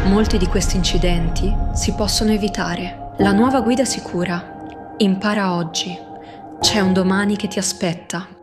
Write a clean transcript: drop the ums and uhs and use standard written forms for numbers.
Molti di questi incidenti si possono evitare. La nuova guida sicura. Impara oggi. C'è un domani che ti aspetta.